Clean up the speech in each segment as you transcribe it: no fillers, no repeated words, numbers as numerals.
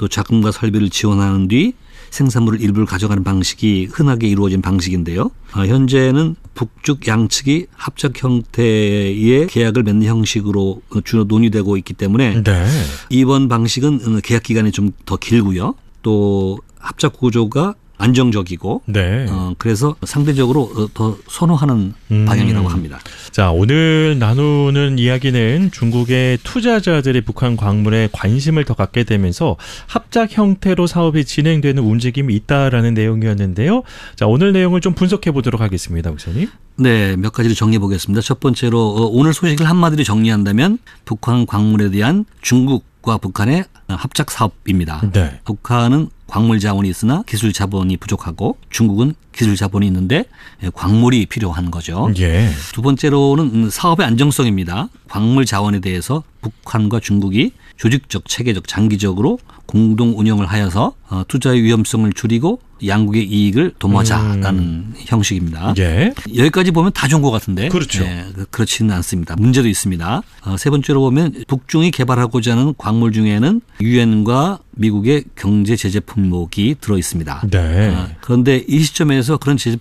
또 자금과 설비를 지원하는 뒤 생산물을 일부를 가져가는 방식이 흔하게 이루어진 방식인데요. 현재는 북측 양측이 합작 형태의 계약을 맺는 형식으로 주로 논의되고 있기 때문에 네. 이번 방식은 계약 기간이 좀 더 길고요. 또 합작 구조가 안정적이고 네. 그래서 상대적으로 더 선호하는 방향이라고 합니다. 자, 오늘 나누는 이야기는 중국의 투자자들이 북한 광물에 관심을 더 갖게 되면서 합작 형태로 사업이 진행되는 움직임이 있다라는 내용이었는데요. 자, 오늘 내용을 좀 분석해 보도록 하겠습니다, 목사님. 네, 몇 가지를 정리해 보겠습니다. 첫 번째로 오늘 소식을 한마디로 정리한다면 북한 광물에 대한 중국과 북한의 합작 사업입니다. 네. 북한은 광물 자원이 있으나 기술 자본이 부족하고 중국은 기술 자본이 있는데 광물이 필요한 거죠. 예. 두 번째로는 사업의 안정성입니다. 광물 자원에 대해서 북한과 중국이 조직적, 체계적, 장기적으로 공동 운영을 하여서 투자의 위험성을 줄이고 양국의 이익을 도모하자라는 형식입니다. 예. 여기까지 보면 다 좋은 것 같은데 그렇죠. 그렇지는 않습니다. 문제도 있습니다. 세 번째로 보면 북중이 개발하고자 하는 광물 중에는 유엔과 미국의 경제 제재 품목이 들어 있습니다. 네. 그런데 이 시점에서 그런 제재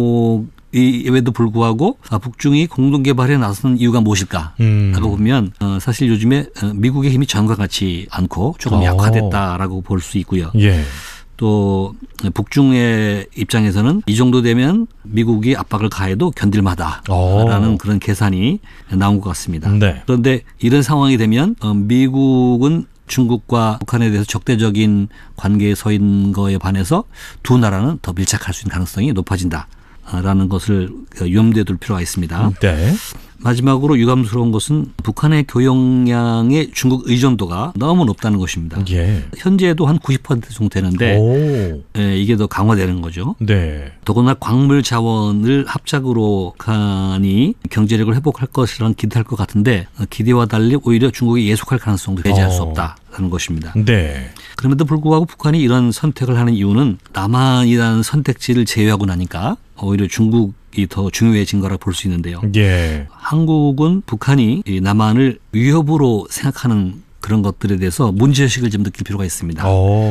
품목에도 불구하고 북중이 공동 개발에 나서는 이유가 무엇일까? 라고 보면 사실 요즘에 미국의 힘이 전과 같지 않고 조금 약화됐다라고 볼 수 있고요. 예. 또 북중의 입장에서는 이 정도 되면 미국이 압박을 가해도 견딜만하다라는 그런 계산이 나온 것 같습니다. 네. 그런데 이런 상황이 되면 미국은 중국과 북한에 대해서 적대적인 관계에 서 있는 거에 반해서 두 나라는 더 밀착할 수 있는 가능성이 높아진다라는 것을 염두에 둘 필요가 있습니다. 네. 마지막으로 유감스러운 것은 북한의 교역량의 중국 의존도가 너무 높다는 것입니다. 예. 현재도 한 90% 정도 되는데 이게 더 강화되는 거죠. 네. 더구나 광물 자원을 합작으로 북한이 경제력을 회복할 것이라는 기대할 것 같은데 기대와 달리 오히려 중국이 예속할 가능성도 배제할 수 없다라는 것입니다. 네. 그럼에도 불구하고 북한이 이런 선택을 하는 이유는 남한이라는 선택지를 제외하고 나니까 오히려 중국이 더 중요해진 거라 볼 수 있는데요. 예. 한국은 북한이 남한을 위협으로 생각하는 그런 것들에 대해서 문제의식을 좀 느낄 필요가 있습니다.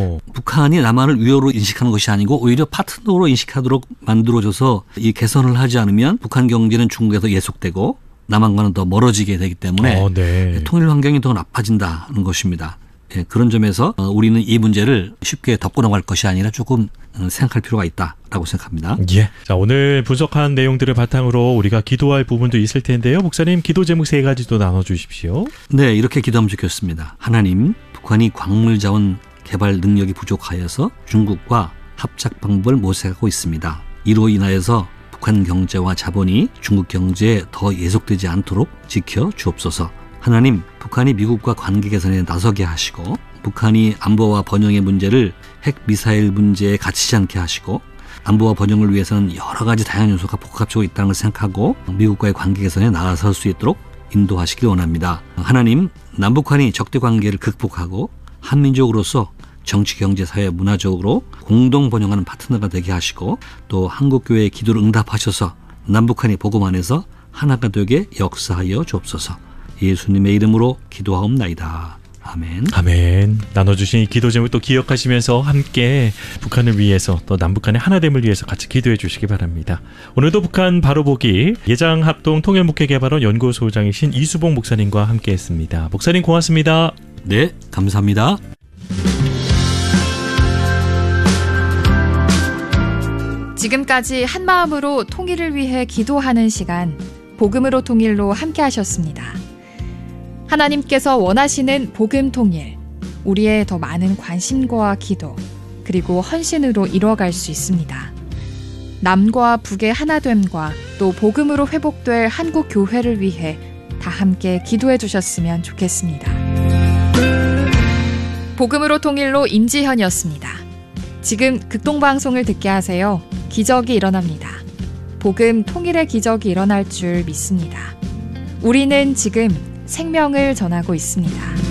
북한이 남한을 위협으로 인식하는 것이 아니고 오히려 파트너로 인식하도록 만들어줘서 이 개선을 하지 않으면 북한 경제는 중국에서 예속되고 남한과는 더 멀어지게 되기 때문에 네. 통일 환경이 더 나빠진다는 것입니다. 예, 그런 점에서 우리는 이 문제를 쉽게 덮고 넘어갈 것이 아니라 조금 생각할 필요가 있다라고 생각합니다. 예. 자, 오늘 분석한 내용들을 바탕으로 우리가 기도할 부분도 있을 텐데요. 목사님, 기도 제목 3가지도 나눠주십시오. 네, 이렇게 기도하면 좋겠습니다. 하나님, 북한이 광물 자원 개발 능력이 부족하여서 중국과 합작 방법을 모색하고 있습니다. 이로 인하여서 북한 경제와 자본이 중국 경제에 더 예속되지 않도록 지켜 주옵소서. 하나님, 북한이 미국과 관계 개선에 나서게 하시고 북한이 안보와 번영의 문제를 핵 미사일 문제에 갇히지 않게 하시고 안보와 번영을 위해서는 여러 가지 다양한 요소가 복합적으로 있다는 걸 생각하고 미국과의 관계 개선에 나설 수 있도록 인도하시길 원합니다. 하나님, 남북한이 적대 관계를 극복하고 한민족으로서 정치, 경제, 사회, 문화적으로 공동 번영하는 파트너가 되게 하시고 또 한국교회의 기도를 응답하셔서 남북한이 복음 안에서 하나가 되게 역사하여 주옵소서. 예수님의 이름으로 기도하옵나이다. 아멘. 아멘. 나눠주신 이 기도 제목 또 기억하시면서 함께 북한을 위해서 또 남북한의 하나됨을 위해서 같이 기도해 주시기 바랍니다. 오늘도 북한 바로보기 예장합동 통일목회개발원 연구소장이신 이수봉 목사님과 함께했습니다. 목사님 고맙습니다. 네, 감사합니다. 지금까지 한마음으로 통일을 위해 기도하는 시간, 복음으로 통일로 함께하셨습니다. 하나님께서 원하시는 복음 통일, 우리의 더 많은 관심과 기도, 그리고 헌신으로 이루어갈 수 있습니다. 남과 북의 하나됨과 또 복음으로 회복될 한국 교회를 위해 다 함께 기도해 주셨으면 좋겠습니다. 복음으로 통일로 임지현이었습니다. 지금 극동방송을 듣게 하세요. 기적이 일어납니다. 복음 통일의 기적이 일어날 줄 믿습니다. 우리는 지금 생명을 전하고 있습니다.